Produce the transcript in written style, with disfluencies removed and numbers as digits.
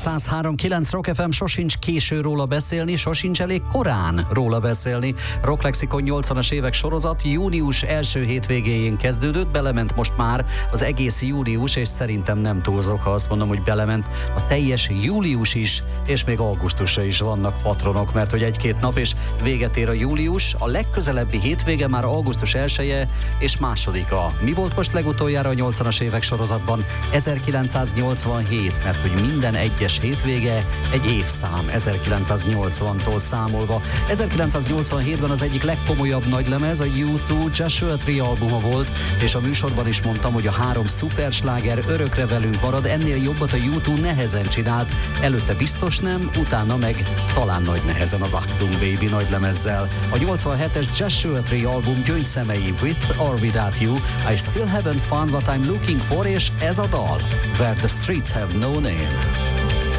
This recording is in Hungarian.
103.9 Rock FM, sosincs késő róla beszélni, sosincs elég korán róla beszélni. Rock Lexikon 80-as évek sorozat június első hétvégéjén kezdődött, belement most már az egész június, és szerintem nem túlzok, ha azt mondom, hogy belement a teljes július is, és még augusztusra is vannak patronok, mert hogy egy-két nap és véget ér a július, a legközelebbi hétvége már augusztus 1-e és 2-a. Mi volt most legutoljára a 80-as évek sorozatban? 1987, mert hogy minden egyes hétvége egy évszám 1980-tól számolva. 1987-ben az egyik legkomolyabb nagylemez a U2 Joshua Tree albuma volt, és a műsorban is mondtam, hogy a 3 szupersláger örökre velünk marad, ennél jobbat a U2 nehezen csinált, előtte biztos nem, utána meg talán nagy nehezen az Achtung Baby nagylemezzel. A 87-es Joshua Tree album gyöngyszemei With or Without You, I Still Haven't Found What I'm Looking For, és ez a dal, Where the Streets Have No Name.